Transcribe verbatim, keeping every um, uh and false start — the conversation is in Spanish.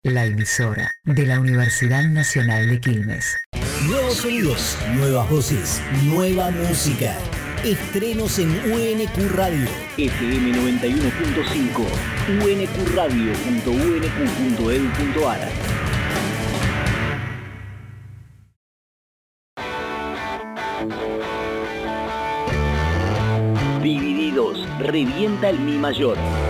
La emisora de la Universidad Nacional de Quilmes. Nuevos sonidos, nuevas voces, nueva música. Estrenos en U N Q Radio. F M noventa y uno punto cinco, u n q radio punto u n q punto e d u punto a r. Divididos, revienta el mi mayor.